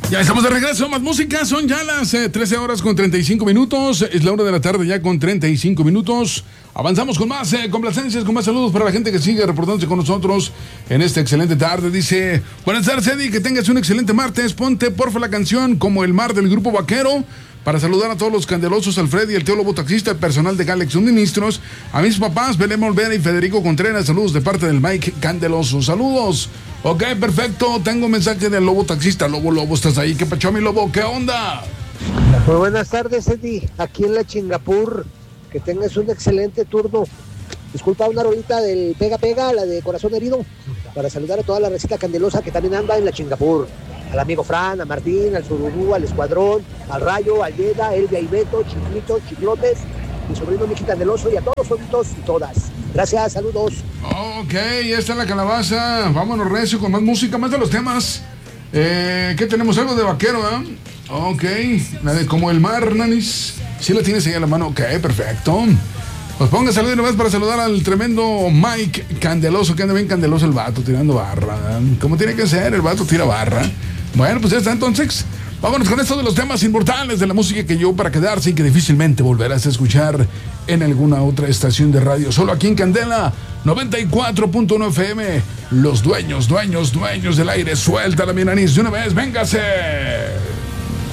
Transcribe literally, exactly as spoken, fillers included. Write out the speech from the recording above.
Ya estamos de regreso, más música, son ya las eh, trece horas con treinta y cinco minutos, es la hora de la tarde ya con treinta y cinco minutos, avanzamos con más eh, complacencias, con más saludos para la gente que sigue reportándose con nosotros en esta excelente tarde. Dice, buenas tardes Eddie, que tengas un excelente martes, ponte porfa la canción Como el mar del Grupo Vaquero, para saludar a todos los candelosos, al Freddy, el teólogo taxista, el personal de Galex Suministros, a mis papás, Belén Olvera y Federico Contreras, saludos de parte del Mike Candeloso, saludos. Ok, perfecto, tengo un mensaje del Lobo Taxista. Lobo, Lobo, ¿estás ahí? ¿Qué pacho, mi Lobo? ¿Qué onda? Muy buenas tardes, Eddie, aquí en la Chingapur, que tengas un excelente turno. Disculpa, una rolita del Pega Pega, la de Corazón Herido, para saludar a toda la recita candelosa que también anda en la Chingapur. Al amigo Fran, a Martín, al Surubú, al Escuadrón, al Rayo, al Yeda, Elvia y Beto, Chiflitos, Chiflotes, mi sobrino Miki Candeloso y a todos los solitos y todas. Gracias, saludos. Ok, ya está la calabaza. Vámonos recio con más música, más de los temas. Eh, ¿Qué tenemos? Algo de vaquero, ¿eh? Ok, la de Como el mar, Nanis. ¿Sí la tienes ahí a la mano? Ok, perfecto. Pues ponga salud una vez para saludar al tremendo Mike Candeloso, que anda bien candeloso el vato, tirando barra. ¿eh? Como tiene que ser, el vato tira barra. Bueno, pues ya está entonces. Vámonos con esto de los temas inmortales de la música que llegó para quedarse y que difícilmente volverás a escuchar en alguna otra estación de radio. Solo aquí en Candela, noventa y cuatro punto uno F M. Los dueños, dueños, dueños del aire. Suelta la milanís de una vez, véngase.